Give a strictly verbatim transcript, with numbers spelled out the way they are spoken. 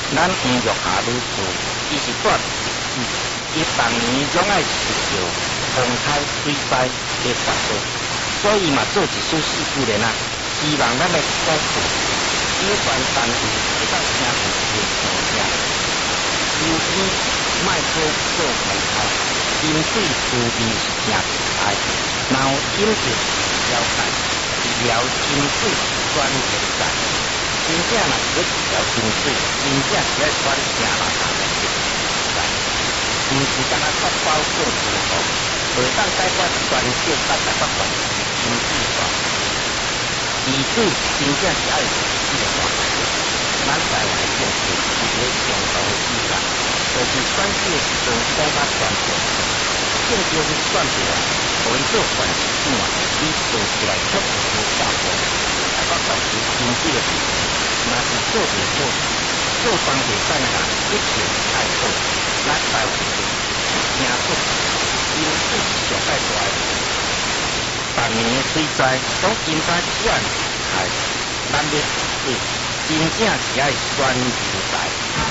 咱黄玉霞女士，伊是住伫市区，伊逐年总爱受到风台水灾的刮扰，所以嘛做一首四句联啊，希望咱的政府有关单位会当听有伊的声声，优先莫做做风台，饮水滋味是真厉害，然后饮食了解治疗饮水选择在。真正若是要治疗饮水，真正是要选正垃圾的食材，毋是干那确保做舒服，袂当解决全球甲台北县市饮水大问题。治水真正是爱治水的大问题。咱台湾的政府是咧共同的主张，就是选举的时阵讲较全面，政治是选票，互伊做县市长啊，伊做起来确实无效果。台北县市经济的事情，若是做袂好，做方袂使啦，一定爱做。咱台湾人听出，因水是上界大的问题。逐年的水灾，拢因在怨害，咱要治水，真正是爱选人才。